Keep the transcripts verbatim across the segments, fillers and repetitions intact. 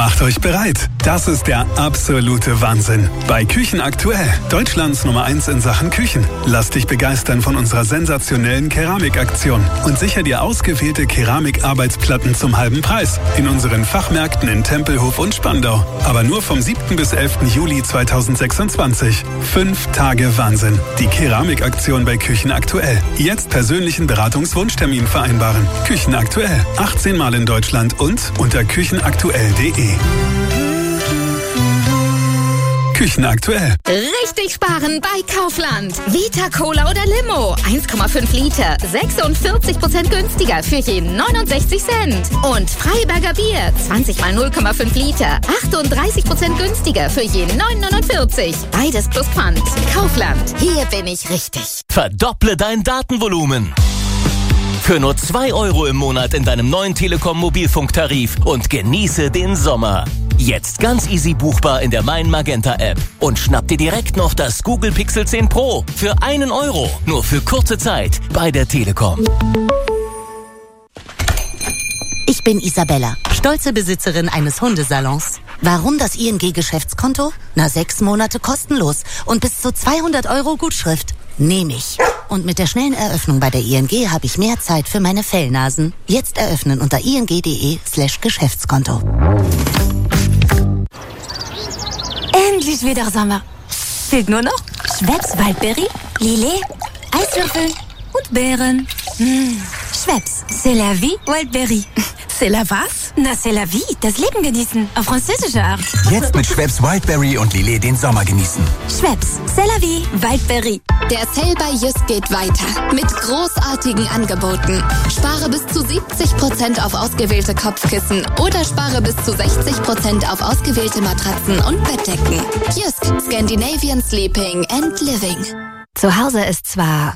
Macht euch bereit. Das ist der absolute Wahnsinn. Bei Küchen aktuell. Deutschlands Nummer eins in Sachen Küchen. Lass dich begeistern von unserer sensationellen Keramikaktion und sicher dir ausgewählte Keramikarbeitsplatten zum halben Preis. In unseren Fachmärkten in Tempelhof und Spandau. Aber nur vom siebten bis elften Juli zweitausendsechsundzwanzig. Fünf Tage Wahnsinn. Die Keramikaktion bei Küchen aktuell. Jetzt persönlichen Beratungswunschtermin vereinbaren. Küchen aktuell. achtzehn Mal in Deutschland und unter küchenaktuell punkt de. Küchen aktuell. Richtig sparen bei Kaufland. Vita Cola oder Limo. eins Komma fünf Liter. sechsundvierzig Prozent günstiger für jeden neunundsechzig Cent. Und Freiberger Bier. zwanzig mal null Komma fünf Liter. achtunddreißig Prozent günstiger für jeden neun neunundvierzig. Beides plus Pfand. Kaufland. Hier bin ich richtig. Verdopple dein Datenvolumen. Für nur zwei Euro im Monat in deinem neuen Telekom-Mobilfunktarif und genieße den Sommer. Jetzt ganz easy buchbar in der Mein Magenta App. Und schnapp dir direkt noch das Google Pixel zehn Pro für einen Euro. Nur für kurze Zeit bei der Telekom. Ich bin Isabella, stolze Besitzerin eines Hundesalons. Warum das I N G-Geschäftskonto? Na, sechs Monate kostenlos und bis zu zweihundert Euro Gutschrift. Nehme ich. Und mit der schnellen Eröffnung bei der I N G habe ich mehr Zeit für meine Fellnasen. Jetzt eröffnen unter ing.de slash Geschäftskonto. Endlich wieder Sommer. Fehlt nur noch Schweppes Waldbeere, Lillet, Eiswürfel und Beeren. Mmh. Schweppes, c'est la vie, Wildberry. C'est la was? Na, c'est la vie, das Leben genießen. Auf französische Art. Jetzt mit Schweppes Wildberry und Lillet den Sommer genießen. Schweppes, c'est la vie, Wildberry. Der Sale bei Jysk geht weiter. Mit großartigen Angeboten. Spare bis zu siebzig Prozent auf ausgewählte Kopfkissen oder spare bis zu sechzig Prozent auf ausgewählte Matratzen und Bettdecken. Jysk, Scandinavian Sleeping and Living. Zu Hause ist zwar...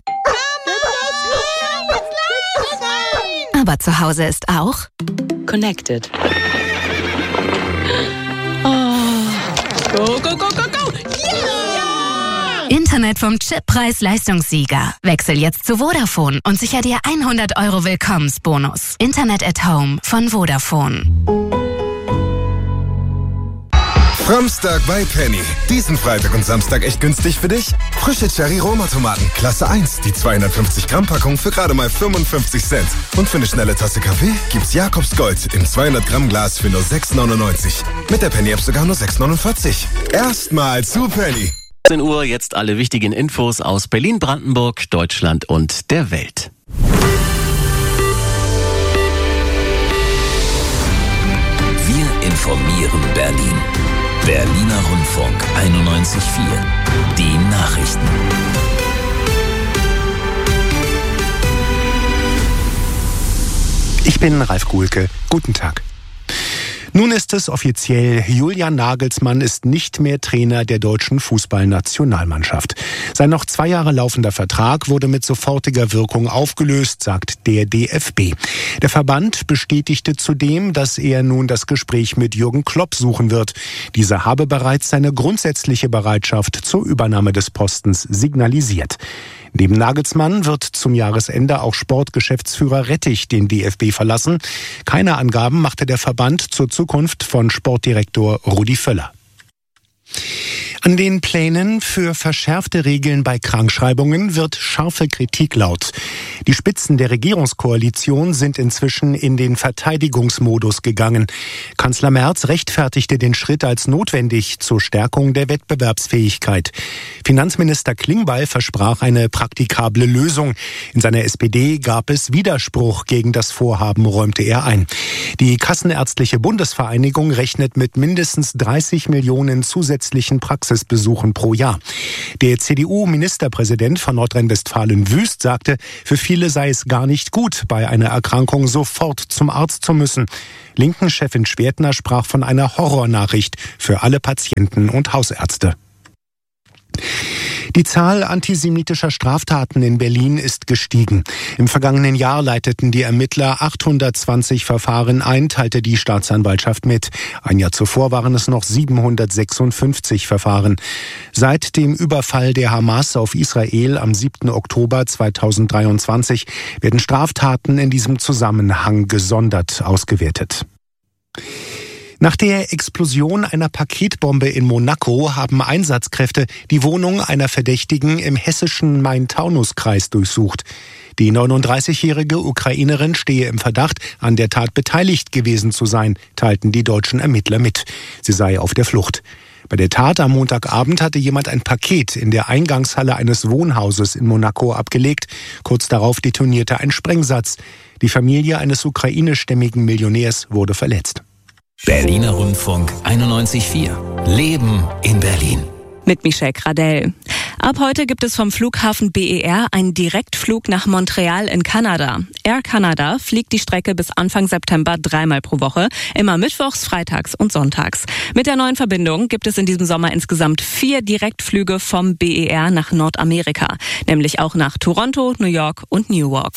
Aber zu Hause ist auch Connected. Oh. Go, go, go, go, go! Yeah! Internet vom Chip Preis-Leistungssieger. Wechsel jetzt zu Vodafone und sicher dir hundert Euro Willkommensbonus. Internet at Home von Vodafone. Framstag bei Penny. Diesen Freitag und Samstag echt günstig für dich? Frische Cherry-Roma-Tomaten, Klasse eins, die zweihundertfünfzig Gramm Packung für gerade mal fünfundfünfzig Cent. Und für eine schnelle Tasse Kaffee gibt's Jakobs Gold im zweihundert Gramm Glas für nur sechs neunundneunzig. Mit der Penny-App sogar nur sechs neunundvierzig. Erstmal zu Penny. zehn Uhr, jetzt alle wichtigen Infos aus Berlin, Brandenburg, Deutschland und der Welt. Wir informieren Berlin. Berliner Rundfunk einundneunzig Komma vier. Die Nachrichten. Ich bin Ralf Guhlke. Guten Tag. Nun ist es offiziell, Julian Nagelsmann ist nicht mehr Trainer der deutschen Fußballnationalmannschaft. Sein noch zwei Jahre laufender Vertrag wurde mit sofortiger Wirkung aufgelöst, sagt der D F B. Der Verband bestätigte zudem, dass er nun das Gespräch mit Jürgen Klopp suchen wird. Dieser habe bereits seine grundsätzliche Bereitschaft zur Übernahme des Postens signalisiert. Neben Nagelsmann wird zum Jahresende auch Sportgeschäftsführer Rettich den D F B verlassen. Keine Angaben machte der Verband zur Zukunft von Sportdirektor Rudi Völler. An den Plänen für verschärfte Regeln bei Krankschreibungen wird scharfe Kritik laut. Die Spitzen der Regierungskoalition sind inzwischen in den Verteidigungsmodus gegangen. Kanzler Merz rechtfertigte den Schritt als notwendig zur Stärkung der Wettbewerbsfähigkeit. Finanzminister Klingbeil versprach eine praktikable Lösung. In seiner S P D gab es Widerspruch gegen das Vorhaben, räumte er ein. Die Kassenärztliche Bundesvereinigung rechnet mit mindestens dreißig Millionen zusätzlichen Praxis Besuchen pro Jahr. Der C D U-Ministerpräsident von Nordrhein-Westfalen Wüst sagte, für viele sei es gar nicht gut, bei einer Erkrankung sofort zum Arzt zu müssen. Linken-Chefin Schwertner sprach von einer Horrornachricht für alle Patienten und Hausärzte. Die Zahl antisemitischer Straftaten in Berlin ist gestiegen. Im vergangenen Jahr leiteten die Ermittler achthundertzwanzig Verfahren ein, teilte die Staatsanwaltschaft mit. Ein Jahr zuvor waren es noch siebenhundertsechsundfünfzig Verfahren. Seit dem Überfall der Hamas auf Israel am siebten Oktober zweitausenddreiundzwanzig werden Straftaten in diesem Zusammenhang gesondert ausgewertet. Nach der Explosion einer Paketbombe in Monaco haben Einsatzkräfte die Wohnung einer Verdächtigen im hessischen Main-Taunus-Kreis durchsucht. Die neununddreißigjährige Ukrainerin stehe im Verdacht, an der Tat beteiligt gewesen zu sein, teilten die deutschen Ermittler mit. Sie sei auf der Flucht. Bei der Tat am Montagabend hatte jemand ein Paket in der Eingangshalle eines Wohnhauses in Monaco abgelegt. Kurz darauf detonierte ein Sprengsatz. Die Familie eines ukrainischstämmigen Millionärs wurde verletzt. Berliner Rundfunk einundneunzig Komma vier. Leben in Berlin. Mit Michelle Gradell. Ab heute gibt es vom Flughafen B E R einen Direktflug nach Montreal in Kanada. Air Canada fliegt die Strecke bis Anfang September dreimal pro Woche, immer mittwochs, freitags und sonntags. Mit der neuen Verbindung gibt es in diesem Sommer insgesamt vier Direktflüge vom B E R nach Nordamerika, nämlich auch nach Toronto, New York und Newark.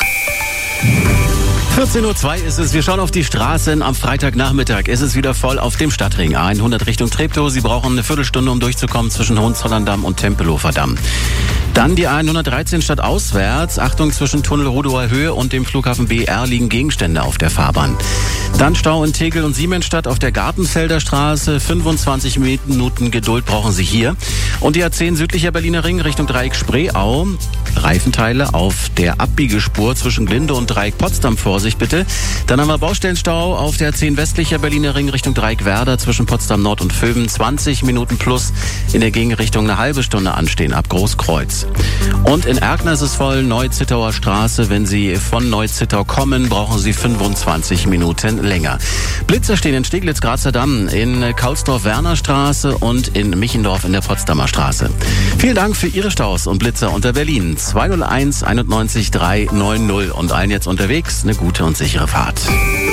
vierzehn Uhr zwei ist es. Wir schauen auf die Straßen. Am Freitagnachmittag ist es wieder voll auf dem Stadtring A hundert Richtung Treptow. Sie brauchen eine Viertelstunde, um durchzukommen zwischen Hohenzollern-Damm und Tempelhofer Damm. Dann die A hundertdreizehn stadtauswärts. Achtung, zwischen Tunnel Rudower Höhe und dem Flughafen B R liegen Gegenstände auf der Fahrbahn. Dann Stau in Tegel und Siemensstadt auf der Gartenfelder Straße. fünfundzwanzig Minuten Geduld brauchen Sie hier. Und die A zehn südlicher Berliner Ring Richtung Dreieck Spreeau. Reifenteile auf der Abbiegespur zwischen Glinde und Dreieck Potsdam. Vorsicht bitte. Dann haben wir Baustellenstau auf der A zehn westlicher Berliner Ring Richtung Dreieck Werder zwischen Potsdam Nord und Vöben. zwanzig Minuten plus in der Gegenrichtung eine halbe Stunde anstehen ab Großkreuz. Und in Erkner ist es voll, Neu-Zittauer Straße. Wenn Sie von Neu-Zittau kommen, brauchen Sie fünfundzwanzig Minuten länger. Blitzer stehen in Steglitz-Grazer Damm, in Kaulsdorf-Werner-Straße und in Michendorf in der Potsdamer Straße. Vielen Dank für Ihre Staus und Blitzer unter Berlin. zwei null eins einundneunzig drei neun null und allen jetzt unterwegs eine gute und sichere Fahrt.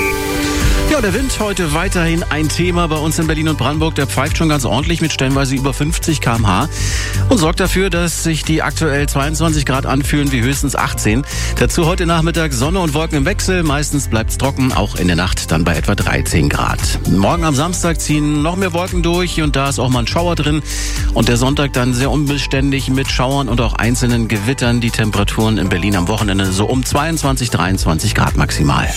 Ja, der Wind heute weiterhin ein Thema bei uns in Berlin und Brandenburg. Der pfeift schon ganz ordentlich mit stellenweise über fünfzig Kilometer pro Stunde und sorgt dafür, dass sich die aktuell zweiundzwanzig Grad anfühlen wie höchstens achtzehn. Dazu heute Nachmittag Sonne und Wolken im Wechsel. Meistens bleibt's trocken, auch in der Nacht dann bei etwa dreizehn Grad. Morgen am Samstag ziehen noch mehr Wolken durch und da ist auch mal ein Schauer drin. Und der Sonntag dann sehr unbeständig mit Schauern und auch einzelnen Gewittern. Die Temperaturen in Berlin am Wochenende so um zweiundzwanzig, dreiundzwanzig Grad maximal.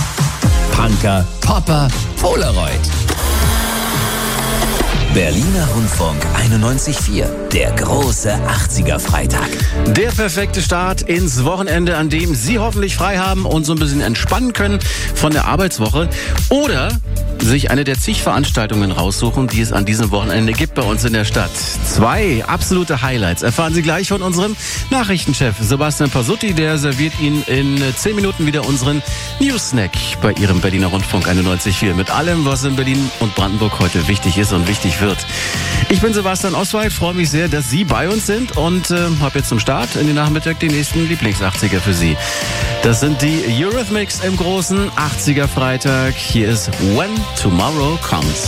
Punker, Popper, Polaroid. Berliner Rundfunk einundneunzig Komma vier. Der große achtziger-Freitag. Der perfekte Start ins Wochenende, an dem Sie hoffentlich frei haben und so ein bisschen entspannen können von der Arbeitswoche. Oder sich eine der zig Veranstaltungen raussuchen, die es an diesem Wochenende gibt bei uns in der Stadt. Zwei absolute Highlights erfahren Sie gleich von unserem Nachrichtenchef Sebastian Pasutti. Der serviert Ihnen in zehn Minuten wieder unseren News-Snack bei Ihrem Berliner Rundfunk einundneunzig Komma vier. Mit allem, was in Berlin und Brandenburg heute wichtig ist und wichtig wird. Ich bin Sebastian Oswald, freue mich sehr, dass Sie bei uns sind und äh, habe jetzt zum Start in den Nachmittag den nächsten Lieblings-achtziger für Sie. Das sind die Eurythmics im großen achtziger-Freitag. Hier ist When Tomorrow Comes.